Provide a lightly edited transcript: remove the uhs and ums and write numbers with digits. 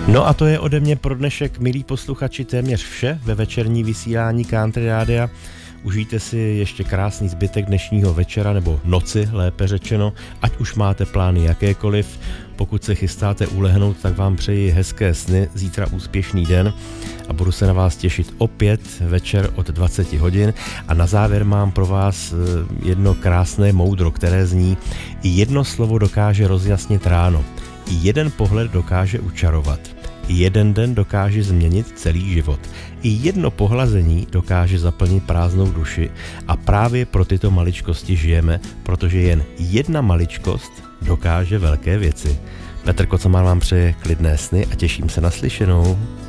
No a to je ode mě pro dnešek, milí posluchači, téměř vše ve večerní vysílání Country Rádia. Užijte si ještě krásný zbytek dnešního večera, nebo noci, lépe řečeno, ať už máte plány jakékoliv. Pokud se chystáte ulehnout, tak vám přeji hezké sny, zítra úspěšný den a budu se na vás těšit opět večer od 20 hodin. A na závěr mám pro vás jedno krásné moudro, které zní: i jedno slovo dokáže rozjasnit ráno, i jeden pohled dokáže učarovat, i jeden den dokáže změnit celý život, i jedno pohlazení dokáže zaplnit prázdnou duši a právě pro tyto maličkosti žijeme, protože jen jedna maličkost dokáže velké věci. Petr Kocman vám přeje klidné sny a těším se na slyšenou.